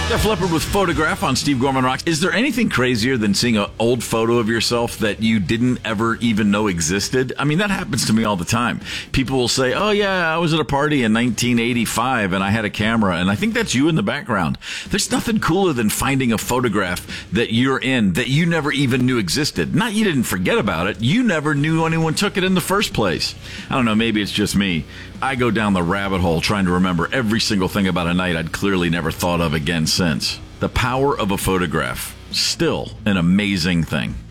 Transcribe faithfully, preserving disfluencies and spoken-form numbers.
Def Leppard with Photograph on Steve Gorman Rocks. Is there anything crazier than seeing an old photo of yourself that you didn't ever even know existed? I mean, that happens to me all the time. People will say, oh, yeah, I was at a party in nineteen eighty-five and I had a camera, and I think that's you in the background. There's nothing cooler than finding a photograph that you're in that you never even knew existed. Not you didn't forget about it. You never knew anyone took it in the first place. I don't know, maybe it's just me. I go down the rabbit hole trying to remember every single thing about a night I'd clearly never thought of again since. The power of a photograph. Still an amazing thing.